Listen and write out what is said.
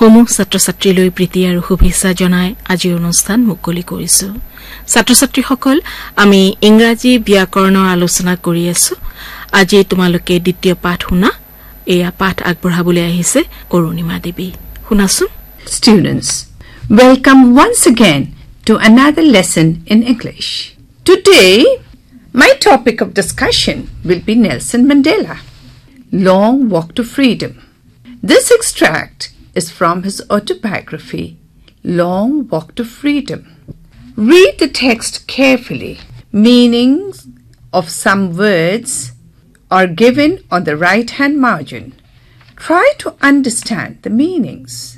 সমূহ ছাত্ৰ-ছাত্ৰীলৈ প্ৰীতি আৰু শুভেচ্ছা জনাই আজিৰ অনুষ্ঠান মুকলি কৰিছো। ছাত্ৰ-ছাত্ৰীসকল, আমি ইংৰাজী ব্যাকৰণৰ আলোচনা কৰি আছো। আজি তোমালোকে দ্বিতীয় পাঠ শুনা। এয়া পাঠ আগবঢ়াবলৈ আহিছে অৰুণিমা দেৱী। শুনাচোন। Students, welcome once again to another lesson in English. Today, my topic of discussion will be Nelson Mandela, Long Walk to Freedom. This extract is from his autobiography, Long Walk to Freedom. Read the text carefully. Meanings of some words are given on the right-hand margin. Try to understand the meanings.